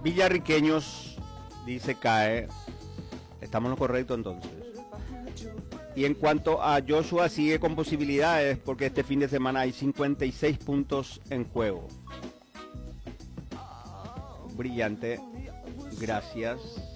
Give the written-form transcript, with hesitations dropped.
Villarriqueños, dice CAE. Estamos en lo correcto entonces. Y en cuanto a Joshua, sigue con posibilidades porque este fin de semana hay 56 puntos en juego. Brillante. Gracias.